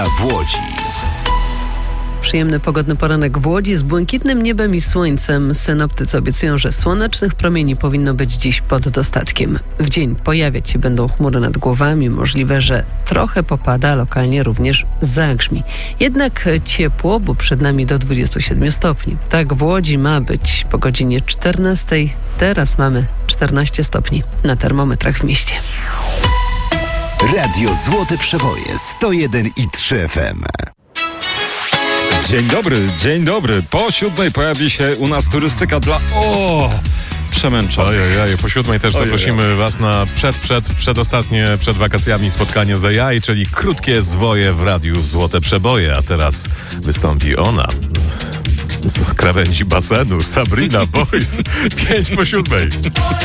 w Łodzi. Przyjemny, pogodny poranek w Łodzi z błękitnym niebem i słońcem. Synoptycy obiecują, że słonecznych promieni powinno być dziś pod dostatkiem. W dzień pojawiać się będą chmury nad głowami. Możliwe, że trochę popada, lokalnie również zagrzmi. Jednak ciepło, bo przed nami do 27 stopni. Tak w Łodzi ma być po godzinie 14. Teraz mamy 14 stopni na termometrach w mieście. Radio Złote Przeboje 101,3 FM. Dzień dobry. Po 7:00 pojawi się u nas turystyka dla przemęczonych. Ojej, po 7:00 też zaprosimy Was na przedostatnie przed wakacjami spotkanie z AI, czyli krótkie zwoje w Radiu Złote Przeboje. A teraz wystąpi ona z krawędzi basenu, Sabrina Boys. 5 po 7:00.